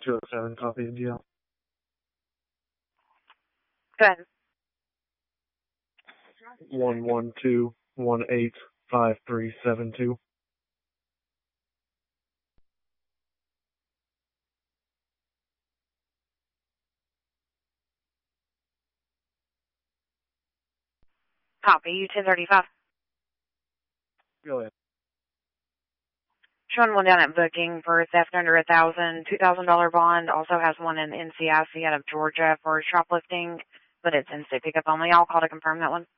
207, copy India. Go ahead. 112185372. Copy, 1035. Go ahead. Showing one down at booking for theft under $1,000, $2,000 bond. Also has one in NCIC out of Georgia for shoplifting, but it's in-state pickup only. I'll call to confirm that one.